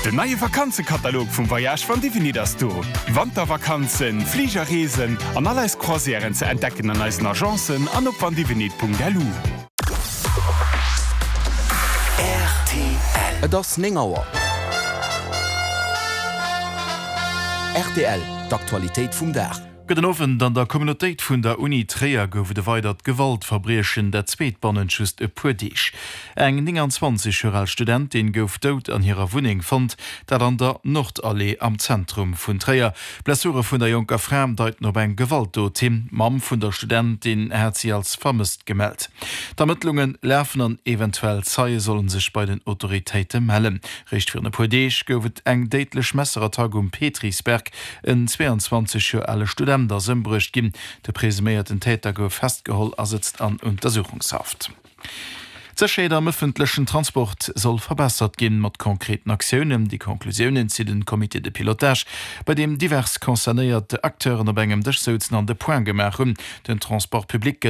Der neue Vakanzenkatalog vom Voyage von Divini das du. Wandervakanzen, Fliegerreisen und alles Croisieren zu entdecken an unseren Agenzen an op vandivinit.delu. RTL. Das Ningauer. RTL, d'Aktualität vum Dach. Guten Abend an der Communitéit vun der Uni Trier gouf de weitert Gewaltverbrechen der Zweetbannenschust e puerdeich. Eng 29-jährige Studentin gouf dot an ihrer Wohnung fand, dat an der Nordallee am Zentrum vun Trier. Blessure vun der Junker Fram deuten op eng Gewalttoteam, Mam vun der Studentin hat sie als vermisst gemeldt. D'Ermittlungen läfen an eventuell Zeie sollen sich bei den Autoritäten melden. Recht für den puerdeich goufet eng deitlech Messerattag Petrisberg, en 22-jährige Student der Simbrucht ginn. Der presumierten Täter gouf festgeholt sitzt an Untersuchungshaft. Zerscheder am öffentlichen Transport soll verbessert gehen mit konkreten Aktionen. Die Konklusionen zieht den Komitee de Pilotage, bei dem divers konzernierte Akteure auf engem Durchsetzen an de Point gemacht haben. Den Transportpublik